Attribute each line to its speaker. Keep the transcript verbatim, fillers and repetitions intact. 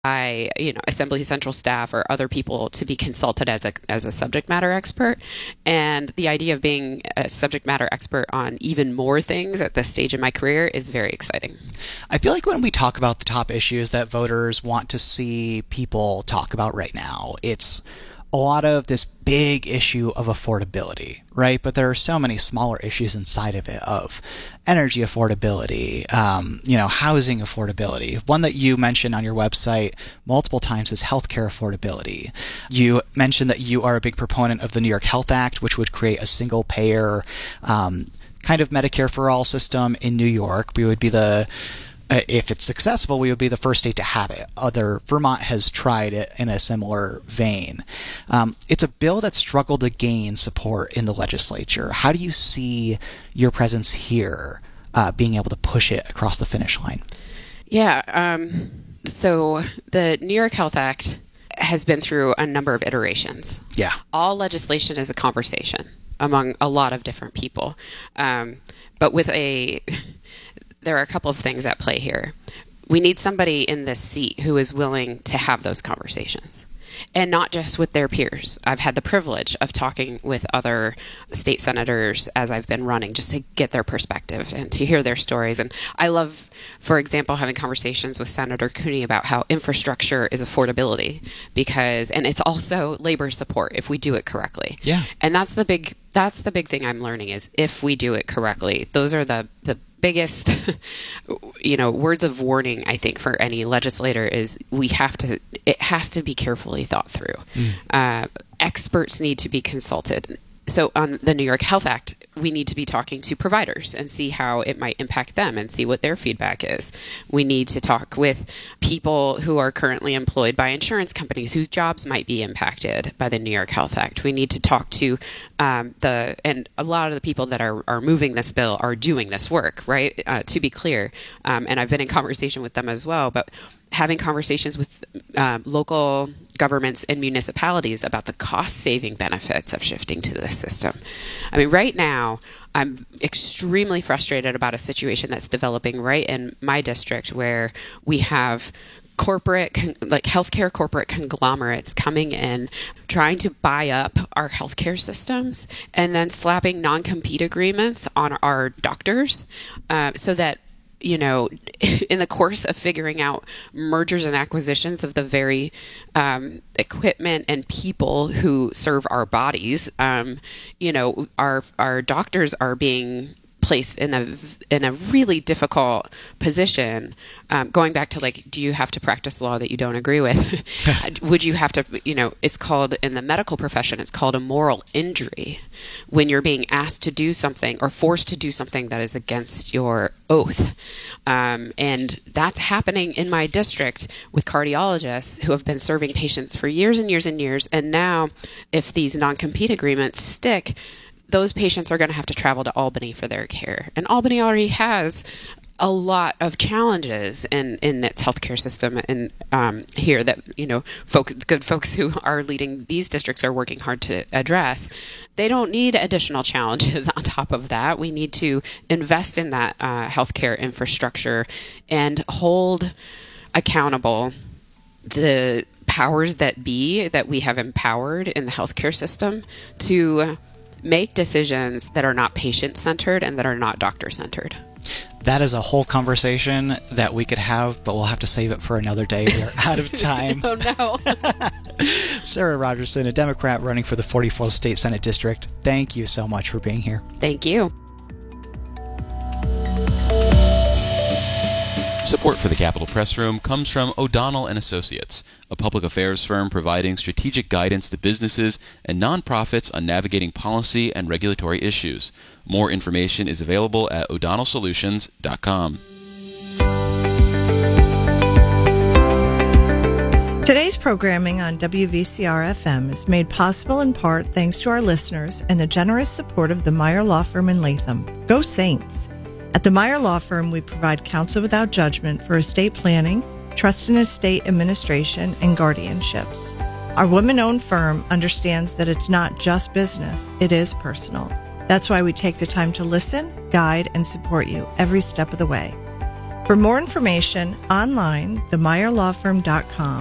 Speaker 1: by, you know, Assembly Central staff or other people to be consulted as a as a subject matter expert. And the idea of being a subject matter expert on even more things at this stage in my career is very exciting.
Speaker 2: I feel like when we talk about the top issues that voters want to see people talk about right now, it's a lot of this big issue of affordability, right? But there are so many smaller issues inside of it, of energy affordability, um, you know, housing affordability. One that you mentioned on your website multiple times is healthcare affordability. You mentioned that you are a big proponent of the New York Health Act, which would create a single payer um, kind of Medicare for all system in New York. We would be the If it's successful, we would be the first state to have it. Other Vermont has tried it in a similar vein. Um, it's a bill that struggled to gain support in the legislature. How do you see your presence here uh, being able to push it across the finish line?
Speaker 1: Yeah. Um, so the New York Health Act has been through a number of iterations.
Speaker 2: Yeah.
Speaker 1: All legislation is a conversation among a lot of different people. Um, but with a... There are a couple of things at play here. We need somebody in this seat who is willing to have those conversations, and not just with their peers. I've had the privilege of talking with other state senators as I've been running, just to get their perspective and to hear their stories. And I love, for example, having conversations with Senator Cooney about how infrastructure is affordability, because, and it's also labor support if we do it correctly.
Speaker 2: Yeah.
Speaker 1: And that's the big, that's the big thing I'm learning, is if we do it correctly. Those are the, the biggest, you know, words of warning, I think, for any legislator is we have to, it has to be carefully thought through. Mm. Uh, experts need to be consulted. So on the New York Health Act, we need to be talking to providers and see how it might impact them and see what their feedback is. We need to talk with people who are currently employed by insurance companies whose jobs might be impacted by the New York Health Act. We need to talk to um, the, and a lot of the people that are, are moving this bill are doing this work, right? Uh, to be clear. Um, and I've been in conversation with them as well, but having conversations with um, local governments and municipalities about the cost-saving benefits of shifting to this system. I mean, right now, I'm extremely frustrated about a situation that's developing right in my district, where we have corporate, like healthcare corporate conglomerates coming in, trying to buy up our healthcare systems, and then slapping non-compete agreements on our doctors, uh, so that, you know, in the course of figuring out mergers and acquisitions of the very um, equipment and people who serve our bodies, um, you know, our our doctors are being placed in a in a really difficult position. Um, going back to, like, do you have to practice law that you don't agree with? Would you have to, you know, it's called, in the medical profession, it's called a moral injury when you're being asked to do something or forced to do something that is against your oath. Um, and that's happening in my district with cardiologists who have been serving patients for years and years and years. And now, if these non-compete agreements stick, those patients are going to have to travel to Albany for their care. And Albany already has a lot of challenges in, in its healthcare system, and um, here that, you know, folk, good folks who are leading these districts are working hard to address. They don't need additional challenges on top of that. We need to invest in that uh, healthcare infrastructure and hold accountable the powers that be that we have empowered in the healthcare system to make decisions that are not patient-centered and that are not doctor-centered.
Speaker 2: That is a whole conversation that we could have, but we'll have to save it for another day. We are out of time.
Speaker 1: Oh, no.
Speaker 2: Sarah Rogerson, a Democrat running for the forty-fourth State Senate District, thank you so much for being here.
Speaker 1: Thank you.
Speaker 3: Support for the Capitol Press Room comes from O'Donnell and Associates, a public affairs firm providing strategic guidance to businesses and nonprofits on navigating policy and regulatory issues. More information is available at o'donnell solutions dot com.
Speaker 4: Today's programming on W V C R F M is made possible in part thanks to our listeners and the generous support of the Meyer Law Firm in Latham. Go Saints! At the Meyer Law Firm, we provide counsel without judgment for estate planning, trust and estate administration, and guardianships. Our women-owned firm understands that it's not just business, it is personal. That's why we take the time to listen, guide, and support you every step of the way. For more information, online, the meyer law firm dot com.